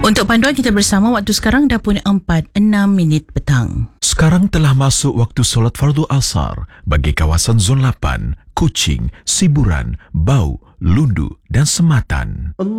Untuk panduan kita bersama, waktu sekarang dah pun 4:06 petang. Sekarang telah masuk waktu solat fardu asar bagi kawasan Zon 8, Kuching, Siburan, Bau, Lundu dan Sematan.